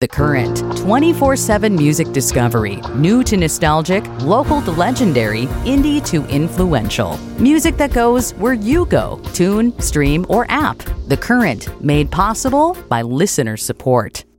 The Current, 24/7 music discovery. New to nostalgic, local to legendary, indie to influential. Music that goes where you go. Tune, stream, or app. The Current, made possible by listener support.